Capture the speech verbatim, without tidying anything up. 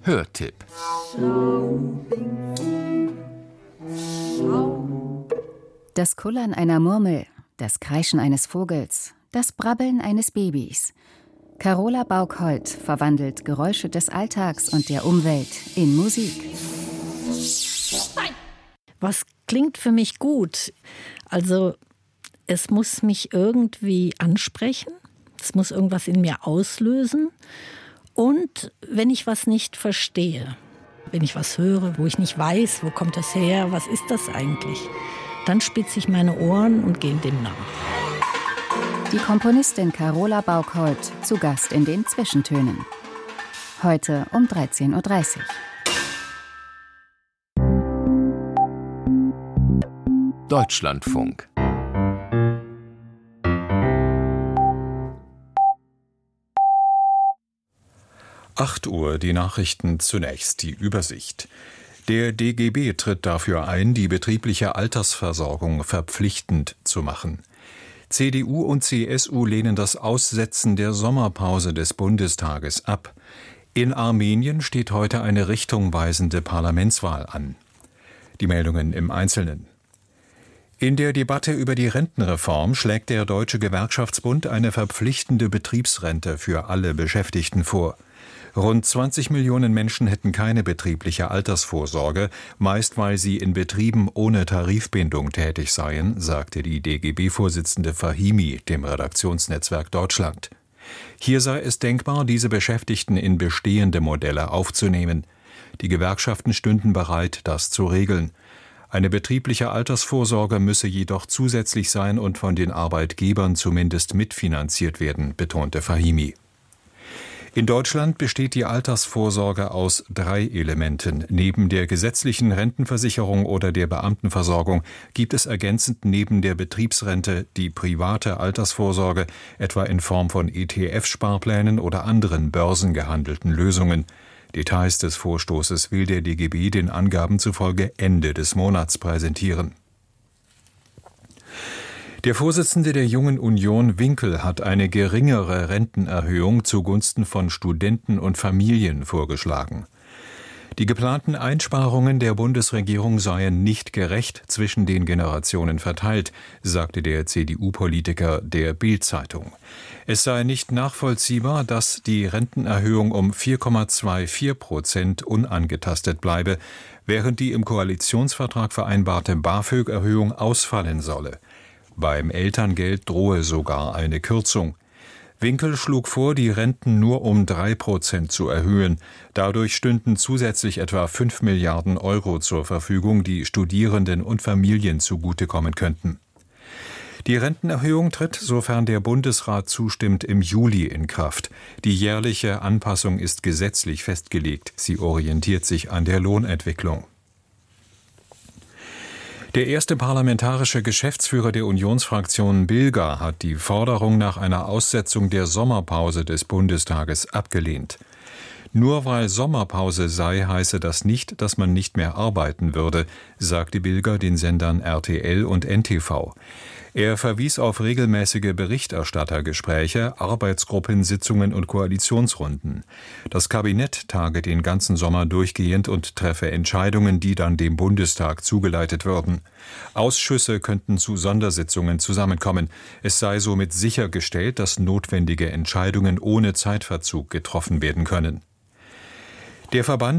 Hörtipp. Das Kullern einer Murmel, das Kreischen eines Vogels, das Brabbeln eines Babys. Carola Baukholt verwandelt Geräusche des Alltags und der Umwelt in Musik. Was klingt für mich gut? Also es muss mich irgendwie ansprechen, es muss irgendwas in mir auslösen. Und wenn ich was nicht verstehe, wenn ich was höre, wo ich nicht weiß, wo kommt das her, was ist das eigentlich, dann spitze ich meine Ohren und gehe dem nach. Die Komponistin Carola Baukholt zu Gast in den Zwischentönen. Heute um dreizehn Uhr dreißig. Deutschlandfunk. acht Uhr, die Nachrichten zunächst, die Übersicht. Der D G B tritt dafür ein, die betriebliche Altersversorgung verpflichtend zu machen. C D U und C S U lehnen das Aussetzen der Sommerpause des Bundestages ab. In Armenien steht heute eine richtungweisende Parlamentswahl an. Die Meldungen im Einzelnen. In der Debatte über die Rentenreform schlägt der Deutsche Gewerkschaftsbund eine verpflichtende Betriebsrente für alle Beschäftigten vor. Rund zwanzig Millionen Menschen hätten keine betriebliche Altersvorsorge, meist weil sie in Betrieben ohne Tarifbindung tätig seien, sagte die D G B-Vorsitzende Fahimi dem Redaktionsnetzwerk Deutschland. Hier sei es denkbar, diese Beschäftigten in bestehende Modelle aufzunehmen. Die Gewerkschaften stünden bereit, das zu regeln. Eine betriebliche Altersvorsorge müsse jedoch zusätzlich sein und von den Arbeitgebern zumindest mitfinanziert werden, betonte Fahimi. In Deutschland besteht die Altersvorsorge aus drei Elementen. Neben der gesetzlichen Rentenversicherung oder der Beamtenversorgung gibt es ergänzend neben der Betriebsrente die private Altersvorsorge, etwa in Form von E T F-Sparplänen oder anderen börsengehandelten Lösungen. Details des Vorstoßes will der D G B den Angaben zufolge Ende des Monats präsentieren. Der Vorsitzende der Jungen Union, Winkel, hat eine geringere Rentenerhöhung zugunsten von Studenten und Familien vorgeschlagen. Die geplanten Einsparungen der Bundesregierung seien nicht gerecht zwischen den Generationen verteilt, sagte der C D U-Politiker der Bild-Zeitung. Es sei nicht nachvollziehbar, dass die Rentenerhöhung um vier Komma vierundzwanzig Prozent unangetastet bleibe, während die im Koalitionsvertrag vereinbarte BAföG-Erhöhung ausfallen solle. Beim Elterngeld drohe sogar eine Kürzung. Winkel schlug vor, die Renten nur um drei Prozent zu erhöhen. Dadurch stünden zusätzlich etwa fünf Milliarden Euro zur Verfügung, die Studierenden und Familien zugutekommen könnten. Die Rentenerhöhung tritt, sofern der Bundesrat zustimmt, im Juli in Kraft. Die jährliche Anpassung ist gesetzlich festgelegt. Sie orientiert sich an der Lohnentwicklung. Der erste parlamentarische Geschäftsführer der Unionsfraktion Bilger hat die Forderung nach einer Aussetzung der Sommerpause des Bundestages abgelehnt. Nur weil Sommerpause sei, heiße das nicht, dass man nicht mehr arbeiten würde, sagte Bilger den Sendern R T L und N T V. Er verwies auf regelmäßige Berichterstattergespräche, Arbeitsgruppensitzungen und Koalitionsrunden. Das Kabinett tage den ganzen Sommer durchgehend und treffe Entscheidungen, die dann dem Bundestag zugeleitet würden. Ausschüsse könnten zu Sondersitzungen zusammenkommen. Es sei somit sichergestellt, dass notwendige Entscheidungen ohne Zeitverzug getroffen werden können. Der Verband